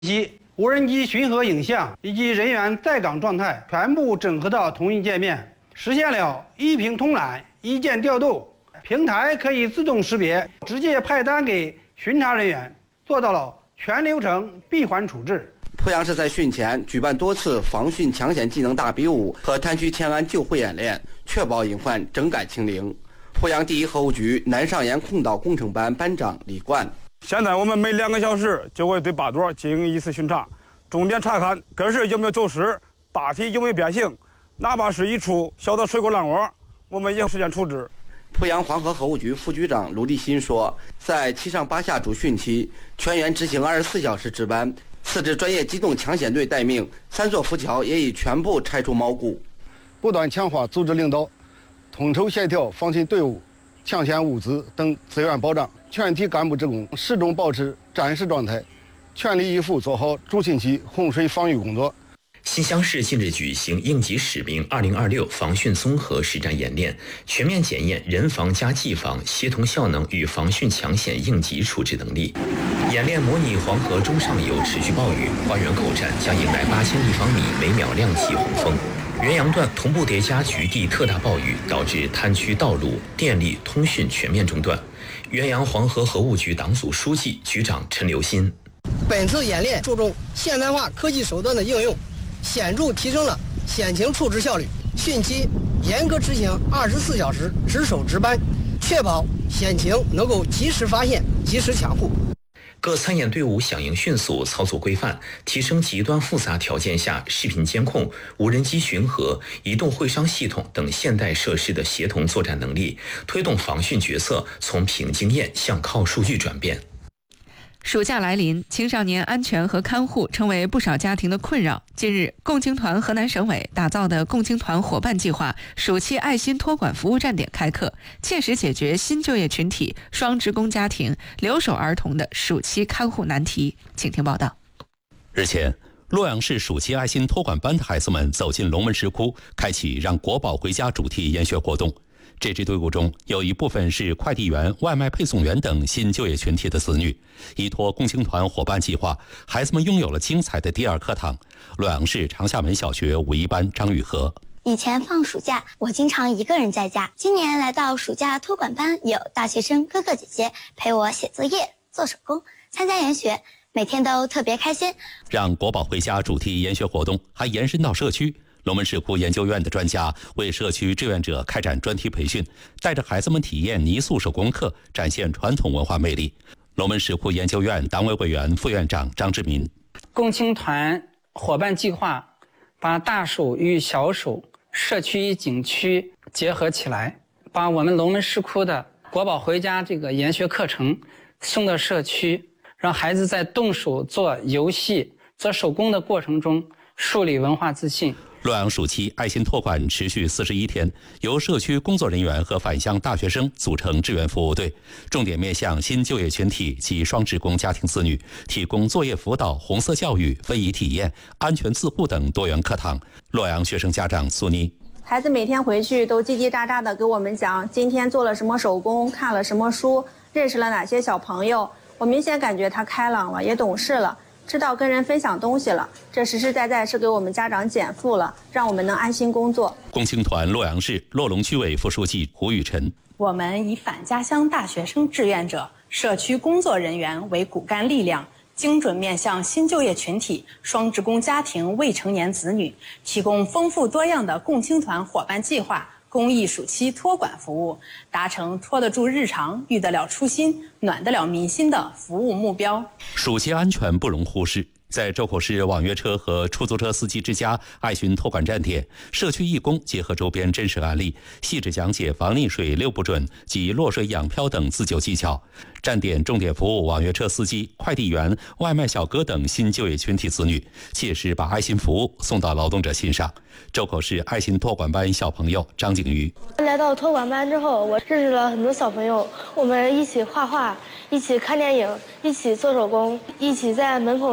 及无人机巡河影像以及人员在岗状态全部整合到同一界面，实现了一屏通览、一键调度。平台可以自动识别，直接派单给巡查人员，做到了全流程闭环处置。 濮阳市在汛前举办多次防汛抢险技能大比武和滩区迁安救护演练，确保隐患整改清零。濮阳第一河务局南上沿空岛工程班班长李冠： 现在我们每2个小时就会对坝垛进行一次巡查，重点查看根室有没有走失，坝体有没有变形，哪怕是一处小的水沟烂窝，我们也实现处置。 濮阳黄河河务局副局长卢立新说，在7上8下主汛期，全员执行24小时值班，4支专业机动抢险队待命，3座浮桥也已全部拆除锚固， 不断强化组织领导，统筹协调防汛队伍、抢险物资等资源保障，全体干部职工始终保持战时状态，全力以赴做好主汛期洪水防御工作。 新乡市近日举行应急使命2026防汛综合实战演练，全面检验人防加技防协同效能与防汛抢险应急处置能力。演练模拟黄河中上游持续暴雨，花园口站将迎来8000立方米每秒亮起洪峰。元阳段同步叠加局地特大暴雨，导致滩区道路、电力、通讯全面中断。元阳黄河河务局党组书记、局长陈留新： 本次演练注重现代化科技手段的应用，显著提升了险情处置效率。汛期严格执行24小时值守值班，确保险情能够及时发现、及时抢护。 各参演队伍响应迅速，操作规范，提升极端复杂条件下视频监控、无人机巡河、移动会商系统等现代设施的协同作战能力，推动防汛决策从凭经验向靠数据转变。 暑假来临，青少年安全和看护成为不少家庭的困扰。近日，共青团河南省委打造的共青团伙伴计划暑期爱心托管服务站点开课，切实解决新就业群体、双职工家庭、留守儿童的暑期看护难题。请听报道。 日前，洛阳市暑期爱心托管班的孩子们走进龙门石窟，开启让国宝回家主题研学活动。这支队伍中有一部分是快递员、外卖配送员等新就业群体的子女。依托共青团伙伴计划，孩子们拥有了精彩的第二课堂。洛阳市长厦门小学5一班张雨禾： 以前放暑假，我经常一个人在家。今年来到暑假托管班，有大学生哥哥姐姐陪我写作业、做手工、参加研学，每天都特别开心。 让国宝回家主题研学活动还延伸到社区。龙门石窟研究院的专家为社区志愿者开展专题培训，带着孩子们体验泥塑手工课，展现传统文化魅力。龙门石窟研究院党委委员、副院长张志民： 共青团伙伴计划把大手与小手、社区景区结合起来，把我们龙门石窟的国宝回家这个研学课程送到社区，让孩子在动手做游戏、做手工的过程中树立文化自信。 洛阳暑期爱心托管持续41天，由社区工作人员和返乡大学生组成志愿服务队，重点面向新就业群体及双职工家庭子女，提供作业辅导、红色教育、非遗体验、安全自护等多元课堂。洛阳学生家长苏妮： 孩子每天回去都叽叽喳喳地给我们讲今天做了什么手工，看了什么书，认识了哪些小朋友。我明显感觉他开朗了，也懂事了，知道跟人分享东西了，这实实在在是给我们家长减负了，让我们能安心工作。 共青团洛阳市洛龙区委副书记胡雨辰： 我们以返家乡大学生志愿者、社区工作人员为骨干力量，精准面向新就业群体、双职工家庭未成年子女，提供丰富多样的共青团伙伴计划公益暑期托管服务，达成拖得住日常、遇得了初心、暖得了民心的服务目标。 暑期安全不容忽视。在周口市网约车和出租车司机之家爱心托管站点，社区义工结合周边真实案例，细致讲解防溺水6不准及落水仰漂等自救技巧。站点重点服务网约车司机、快递员、外卖小哥等新就业群体子女，切实把爱心服务送到劳动者心上。周口市爱心托管班小朋友张景瑜： 来到托管班之后，我认识了很多小朋友，我们一起画画，一起看电影，一起做手工，一起在门口那块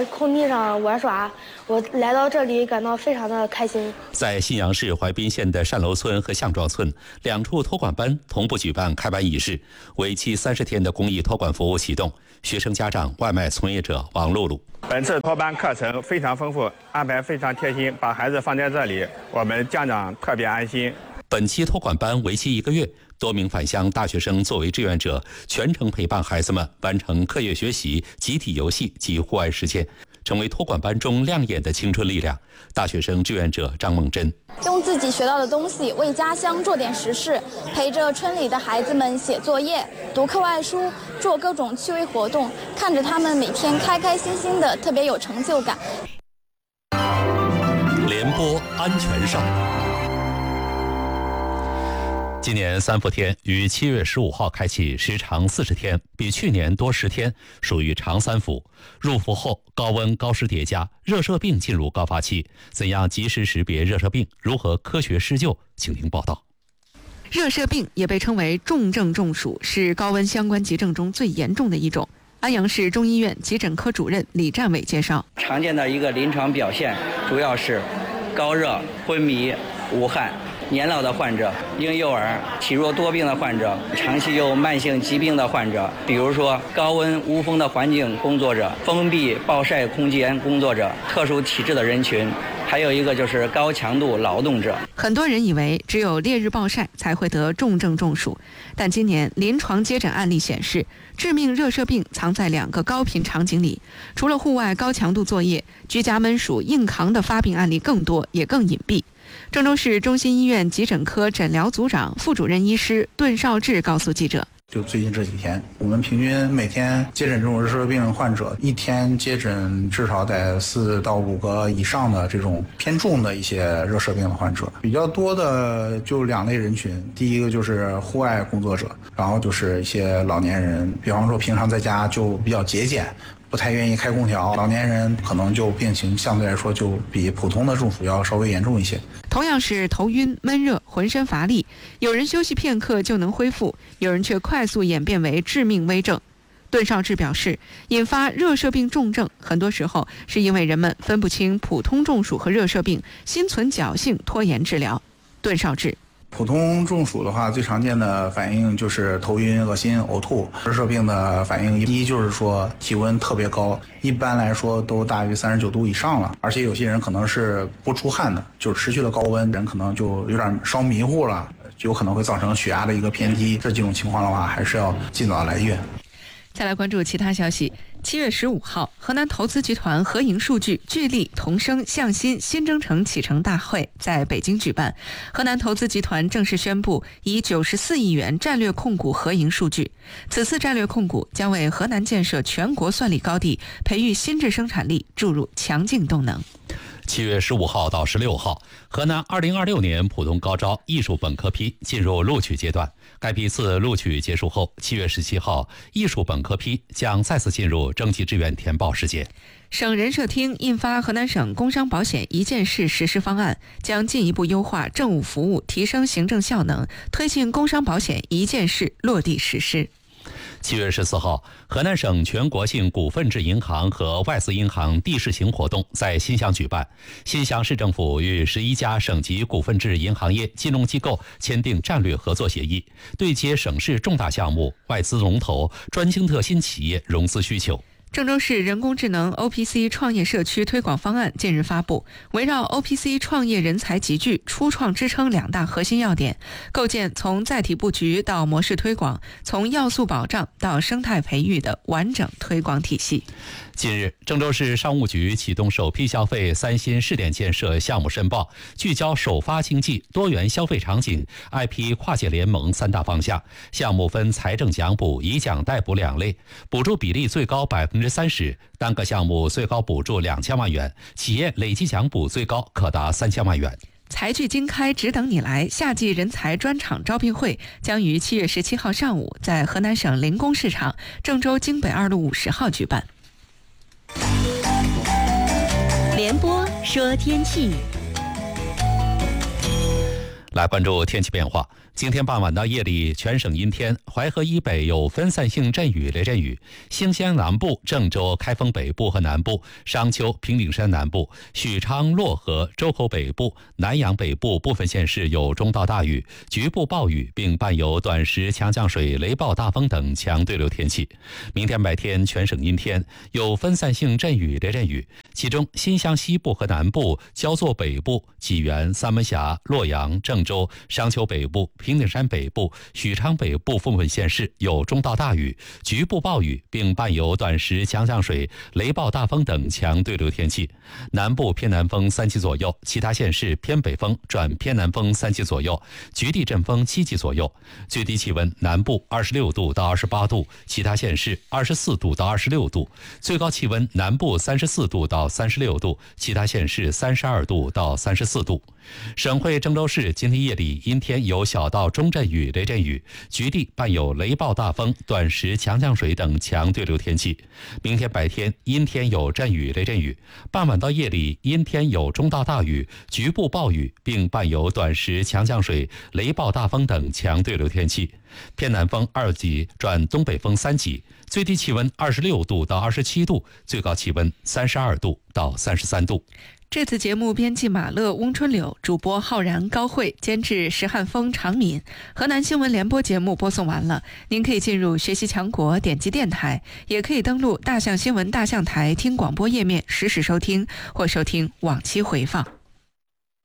在空地上玩耍，我来到这里感到非常的开心。 在信阳市怀滨县的单楼村和象庄村2处托管班同步举办开班仪式，为期30天的公益托管服务启动。学生家长、外卖从业者王露露。 本次托班课程非常丰富，安排非常贴心，把孩子放在这里，我们家长特别安心。 本期托管班为期1个月，多名返乡大学生作为志愿者，全程陪伴孩子们完成课业学习、集体游戏及户外实践，成为托管班中亮眼的青春力量。大学生志愿者张梦珍， 用自己学到的东西为家乡做点实事，陪着村里的孩子们写作业、读课外书、做各种趣味活动，看着他们每天开开心心的，特别有成就感。 联播安全哨。今年3伏天于7月15号开启，时长40天，比去年多10天，属于长3伏。入伏后高温高湿叠加，热射病进入高发期，怎样及时识别热射病？如何科学施救？请听报道。 热射病也被称为重症中暑，是高温相关急症中最严重的一种。安阳市中医院急诊科主任李占伟介绍， 常见的一个临床表现主要是高热、昏迷、无汗。年老的患者、婴幼儿、体弱多病的患者、长期有慢性疾病的患者，比如说高温无风的环境工作者、封闭暴晒空间工作者、特殊体质的人群，还有一个就是高强度劳动者。 很多人以为只有烈日暴晒才会得重症中暑，但今年临床接诊案例显示，致命热射病藏在2个高频场景里。除了户外高强度作业，居家闷暑硬扛的发病案例更多，也更隐蔽。郑州市中心医院急诊科诊疗组长、副主任医师顿少志告诉记者， 就最近这几天，我们平均每天接诊这种热射病患者，一天接诊至少得4到5个以上的这种偏重的一些热射病的患者。比较多的就2类人群，第一个就是户外工作者，然后就是一些老年人，比方说平常在家就比较节俭，不太愿意开空调，老年人可能就病情相对来说就比普通的中暑要稍微严重一些。 同样是头晕、闷热、浑身乏力，有人休息片刻就能恢复，有人却快速演变为致命危症。顿少志表示，引发热射病重症很多时候是因为人们分不清普通中暑和热射病，心存侥幸拖延治疗。顿少志， 普通中暑的话，最常见的反应就是头晕、恶心、呕吐。热射病的反应，第一就是说体温特别高，一般来说都大于39度以上了，而且有些人可能是不出汗的，就是持续的高温，人可能就有点烧迷糊了，有可能会造成血压的一个偏低。这几种情况的话，还是要尽早来医院。 再来关注其他消息。7月15号，河南投资集团合营数据聚力同声向新新征程启程大会在北京举办。河南投资集团正式宣布以94亿元战略控股合营数据。此次战略控股将为河南建设全国算力高地、培育新质生产力注入强劲动能。 7月15号到16号，河南2026年普通高招艺术本科批进入录取阶段。该批次录取结束后，7月17号，艺术本科批将再次进入征集志愿填报时间。 省人社厅印发河南省工伤保险一件事实施方案，将进一步优化政务服务，提升行政效能，推进工伤保险一件事落地实施。 7月14号，河南省全国性股份制银行和外资银行地试行活动在新乡举办。新乡市政府与11家省级股份制银行业金融机构签订战略合作协议，对接省市重大项目、外资龙头、专精特新企业融资需求。 郑州市人工智能 OPC 创业社区推广方案近日发布，围绕 OPC 创业人才集聚、初创支撑2大核心要点，构建从载体布局到模式推广，从要素保障到生态培育的完整推广体系。 近日，郑州市商务局启动首批消费3新试点建设项目申报，聚焦首发经济、多元消费场景、IP 跨界联盟3大方向。项目分财政奖补、以奖代补2类，补助比例最高30%，单个项目最高补助2000万元，企业累计奖补最高可达3000万元。 财聚经开只等你来夏季人才专场招聘会将于7月17号上午在河南省临工市场郑州京北2路50号举办。 联播说天气。 来关注天气变化。今天傍晚到夜里，全省阴天，淮河以北有分散性阵雨、雷阵雨。兴乡南部、郑州、开封北部和南部、商丘、平顶山南部、许昌、漯河、周口北部、南阳北部部分县市有中到大雨，局部暴雨，并伴有短时强降水、雷暴大风等强对流天气。明天白天全省阴天，有分散性阵雨、雷阵雨，其中新乡西部和南部、焦作北部、济源、三门峡、洛阳、郑州、商丘北部、平顶山北部、许昌北部部分县市有中到大雨，局部暴雨，并伴有短时强降水、雷暴大风等强对流天气。南部偏南风3级左右，其他县市偏北风转偏南风3级左右，局地阵风7级左右。最低气温南部26度到28度，其他县市24度到26度。最高气温南部34度到36度，其他县市32度到34度。省会郑州市今天夜里阴天，有小到中阵雨、雷阵雨，局地伴有雷暴大风、短时强降水等强对流天气。明天白天阴天有阵雨、雷阵雨，傍晚到夜里阴天有中到大雨，局部暴雨，并伴有短时强降水、雷暴大风等强对流天气。偏南风2级转东北风3级，最低气温26度到27度，最高气温32度到33度。 这次节目编辑马乐、翁春柳，主播浩然、高慧，监制石汉峰、常敏。河南新闻联播节目播送完了，您可以进入学习强国，点击电台，也可以登录大象新闻大象台听广播页面实时收听或收听往期回放。